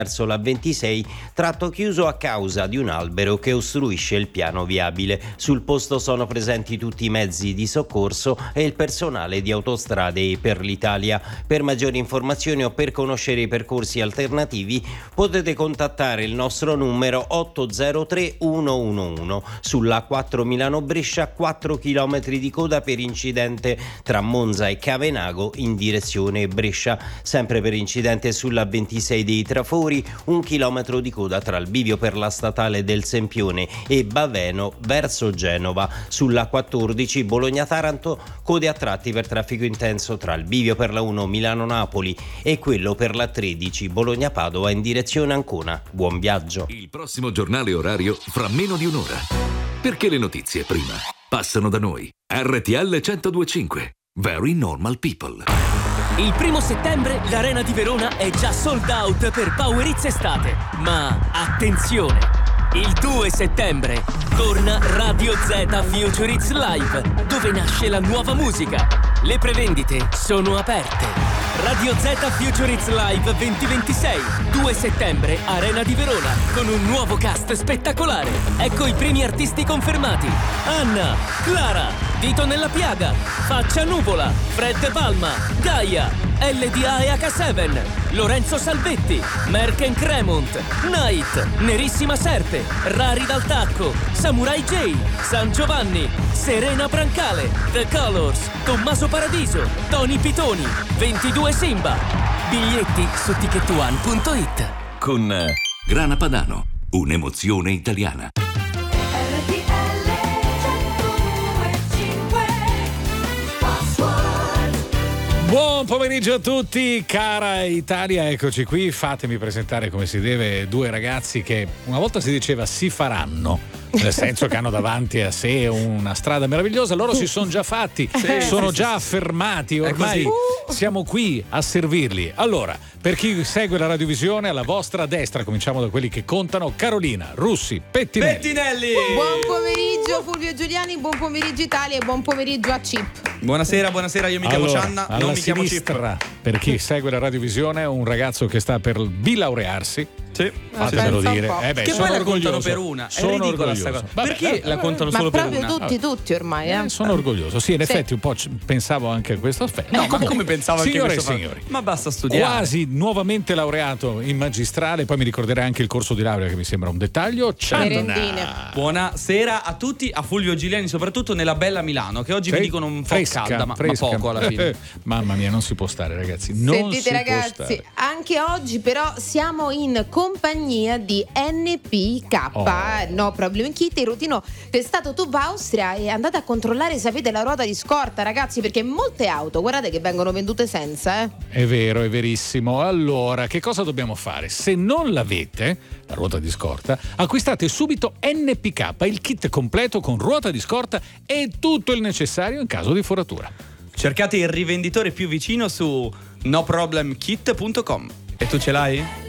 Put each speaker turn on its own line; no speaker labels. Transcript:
verso la 26, tratto chiuso a causa di un albero che ostruisce il piano viabile. Sul posto sono presenti tutti i mezzi di soccorso e il personale di Autostrade per l'Italia. Per maggiori informazioni o per conoscere i percorsi alternativi potete contattare il nostro numero 803 111. Sulla 4 Milano-Brescia 4 km di coda per incidente tra Monza e Cavenago in direzione Brescia. Sempre per incidente sulla 26 dei Trafori 1 chilometro di coda tra il bivio per la statale del Sempione e Baveno verso Genova. Sulla 14 Bologna-Taranto code a tratti per traffico intenso tra il bivio per la 1 Milano-Napoli e quello per la 13 Bologna-Padova in direzione Ancona. Buon viaggio.
Il prossimo giornale orario fra meno di un'ora. Perché le notizie prima passano da noi. RTL 102.5. Very Normal People.
Il 1° settembre l'Arena di Verona è già sold out per Power Hits Estate. Ma attenzione! Il 2 settembre torna Radio Z Future Hits Live, dove nasce la nuova musica. Le prevendite sono aperte. Radio Z Future Hits Live 2026, 2 settembre, Arena di Verona, con un nuovo cast spettacolare. Ecco i primi artisti confermati: Anna, Clara, Dito nella Piaga, Faccia Nuvola, Fred Palma, Gaia, LDA e H7, Lorenzo Salvetti, Merck Cremont, Night, Nerissima Serpe, Rari dal Tacco, Samurai J, San Giovanni, Serena Brancale, The Colors, Tommaso Paradiso, Tony Pitoni, 22 Simba. Biglietti su ticketone.it.
Con Grana Padano, un'emozione italiana.
Buon pomeriggio a tutti, cara Italia, eccoci qui. Fatemi presentare come si deve due ragazzi che una volta si diceva si faranno, nel senso che hanno davanti a sé una strada meravigliosa. Loro si sono già fatti, sono già affermati, ormai siamo qui a servirli. Allora, per chi segue la radiovisione, alla vostra destra, cominciamo da quelli che contano: Carolina Russi Pettinelli.
Buon pomeriggio Fulvio Giuliani, buon pomeriggio Italia e buon pomeriggio a Chip.
Buonasera, io mi chiamo Cianna, non mi chiamo
sinistra,
Chip.
per chi segue la radiovisione, un ragazzo che sta per bilaurearsi.
Sì,
fatemelo dire.
Che
sono
poi la
orgoglioso.
contano per una. È
Sono
ridicola sta
orgoglioso.
cosa. Perché la contano solo per una?
Ma tutti ormai,
Sono orgoglioso. Sì, in effetti un po' pensavo anche a questo aspetto.
No, ma come pensavo anche a questo?
Signori,
ma basta studiare.
Quasi nuovamente laureato in magistrale, poi mi ricorderai anche il corso di laurea che mi sembra un dettaglio.
Merendine.
Buonasera a tutti, a Fulvio Giuliani, soprattutto nella bella Milano, che oggi mi dicono un po' calda, ma poco alla fine.
Mamma mia, non si può stare, ragazzi. Non
Sentite
si
ragazzi,
può stare.
anche oggi però siamo in compagnia di NPK, No Problem Kit, il routino testato Tub Austria, e andate a controllare se avete la ruota di scorta, ragazzi, perché molte auto, guardate che vengono vendute senza.
È vero, è verissimo. Allora, che cosa dobbiamo fare? Se non l'avete, la ruota di scorta, acquistate subito NPK, il kit completo con ruota di scorta e tutto il necessario in caso di foratura.
Cercate il rivenditore più vicino su noproblemkit.com. E tu ce l'hai?